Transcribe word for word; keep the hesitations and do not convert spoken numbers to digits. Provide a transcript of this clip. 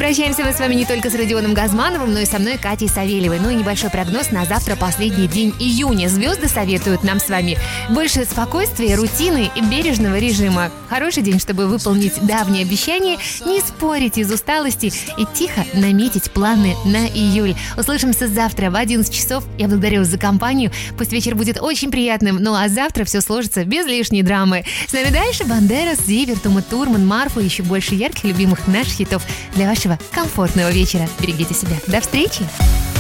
прощаемся мы с вами не только с Родионом Газмановым, но и со мной, Катей Савельевой. Ну и небольшой прогноз на завтра, последний день июня. Звезды советуют нам с вами больше спокойствия, рутины и бережного режима. Хороший день, чтобы выполнить давние обещания, не спорить из усталости и тихо наметить планы на июль. Услышимся завтра в одиннадцать часов. Я благодарю вас за компанию. Пусть вечер будет очень приятным. Ну а завтра все сложится без лишней драмы. С нами дальше Бандерас, Зиверт, Ума Турман, Марфа и еще больше ярких, любимых наших хитов для вашего комфортного вечера. Берегите себя. До встречи!